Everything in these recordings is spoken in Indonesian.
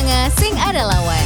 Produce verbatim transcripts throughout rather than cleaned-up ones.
Sanga sing ada lawan.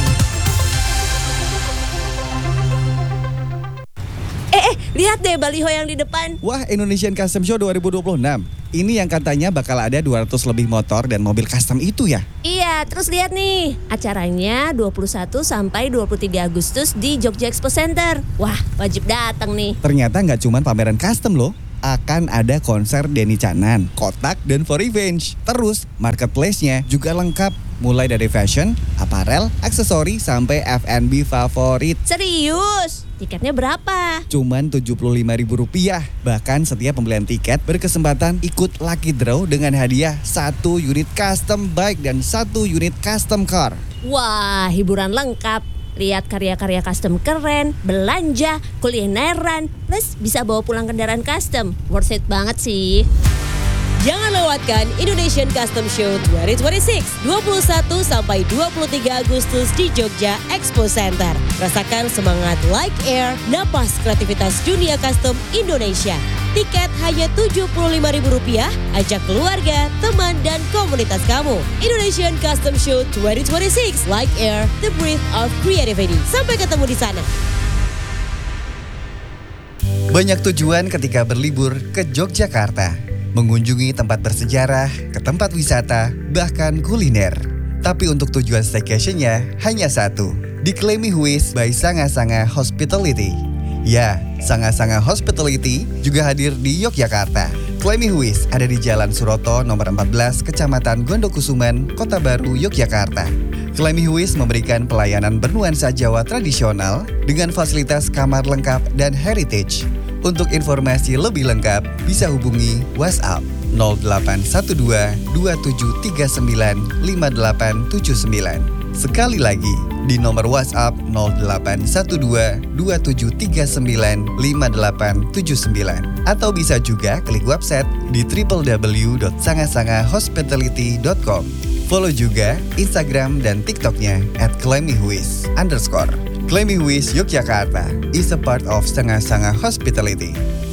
Eh, eh, lihat deh baliho yang di depan. Wah, Indonesian Custom Show dua ribu dua puluh enam. Ini yang katanya bakal ada dua ratus lebih motor dan mobil custom itu ya? Iya, terus lihat nih. Acaranya dua puluh satu sampai dua puluh tiga Agustus di Jogja Expo Center. Wah, wajib datang nih. Ternyata nggak cuma pameran custom loh. Akan ada konser Denny Canan, Kotak, dan For Revenge. Terus, marketplace-nya juga lengkap. Mulai dari fashion, apparel, aksesori, sampai F and B favorit. Serius? Tiketnya berapa? Cuman tujuh puluh lima ribu rupiah. Bahkan setiap pembelian tiket berkesempatan ikut lucky draw dengan hadiah satu unit custom bike dan satu unit custom car. Wah, hiburan lengkap. Lihat karya-karya custom keren, belanja, kulineran, plus bisa bawa pulang kendaraan custom. Worth it banget sih. Jangan lewatkan Indonesian Custom Show dua ribu dua puluh enam, dua puluh satu sampai dua puluh tiga Agustus di Jogja Expo Center. Rasakan semangat Like Air, napas kreativitas dunia custom Indonesia. Tiket hanya tujuh puluh lima ribu rupiah, ajak keluarga, teman, dan komunitas kamu. Indonesian Custom Show dua ribu dua puluh enam, Like Air, the breath of creativity. Sampai ketemu di sana. Banyak tujuan ketika berlibur ke Yogyakarta. Mengunjungi tempat bersejarah, ke tempat wisata, bahkan kuliner. Tapi untuk tujuan staycation-nya hanya satu. Di Klemi Huis by Sanga Sanga Hospitality. Ya, Sanga Sanga Hospitality juga hadir di Yogyakarta. Klemi Huis ada di Jalan Suroto nomor empat belas, Kecamatan Gondokusuman, Kota Baru, Yogyakarta. Klemi Huis memberikan pelayanan bernuansa Jawa tradisional dengan fasilitas kamar lengkap dan heritage. Untuk informasi lebih lengkap, bisa hubungi WhatsApp nol delapan satu dua, dua tujuh tiga sembilan, lima delapan tujuh sembilan. Sekali lagi, di nomor WhatsApp nol delapan satu dua, dua tujuh tiga sembilan, lima delapan tujuh sembilan. Atau bisa juga klik website di w w w dot sanga sanga hospitality dot com. Follow juga Instagram dan TikToknya at klemihuis underscore. Klemi Huis Yogyakarta is a part of Sanga Sanga Hospitality.